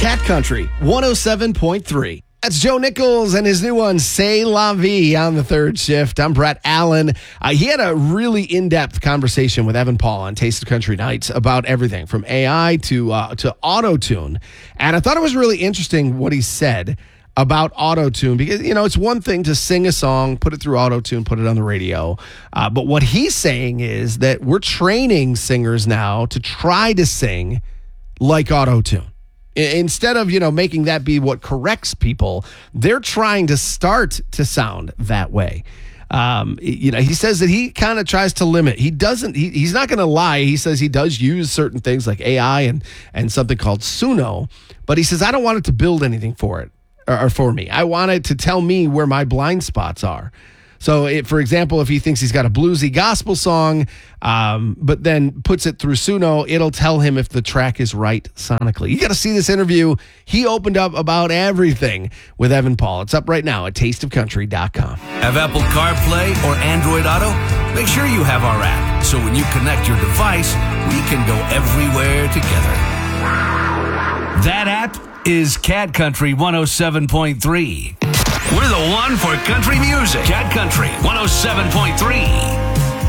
Cat Country 107.3. That's Joe Nichols and his new one, C'est La Vie, on the third shift. I'm Brett Allen. He had a really in-depth conversation with Evan Paul on Taste of Country Nights about everything from AI to auto-tune. And I thought it was really interesting what he said about auto-tune, because, you know, it's one thing to sing a song, put it through auto-tune, put it on the radio. But what he's saying is that we're training singers now to try to sing like auto-tune. Instead of, making that be what corrects people, they're trying to start to sound that way. He says that he kind of tries to limit. He's not going to lie. He says he does use certain things like AI and something called Suno, but he says, I don't want it to build anything for it or for me. I want it to tell me where my blind spots are. So, for example, if he thinks he's got a bluesy gospel song, but then puts it through Suno, it'll tell him if the track is right sonically. You got to see this interview. He opened up about everything with Evan Paul. It's up right now at tasteofcountry.com. Have Apple CarPlay or Android Auto? Make sure you have our app, so when you connect your device, we can go everywhere together. That app is Cat Country 107.3. We're the one for country music. Cat Country 107.3.